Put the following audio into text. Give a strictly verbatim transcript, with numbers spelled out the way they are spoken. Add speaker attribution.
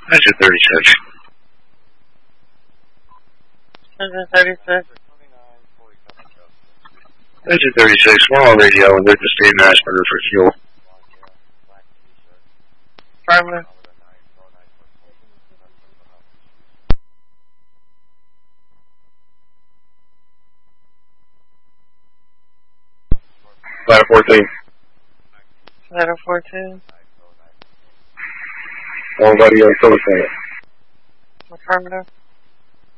Speaker 1: Engine thirty-six.
Speaker 2: Engine thirty-six.
Speaker 1: Engine thirty-six, we're on radio and they're just staying Asperger for fuel.
Speaker 2: Affirmative.
Speaker 1: Ladder fourteen.
Speaker 2: Ladder fourteen.
Speaker 1: On radio and Phillips.
Speaker 2: Affirmative.